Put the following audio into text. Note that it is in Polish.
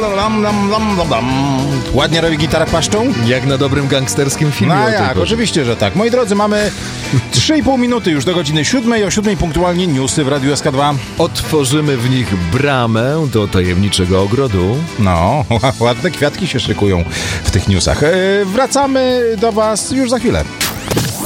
Ładnie robi gitara paszczą? Jak na dobrym gangsterskim filmie. No jak, oczywiście, że tak. Moi drodzy, mamy 3,5 minuty już do godziny 7. O 7 punktualnie newsy w Radiu SK2. Otworzymy w nich bramę do tajemniczego ogrodu. No, ładne kwiatki się szykują w tych newsach. Wracamy do Was już za chwilę.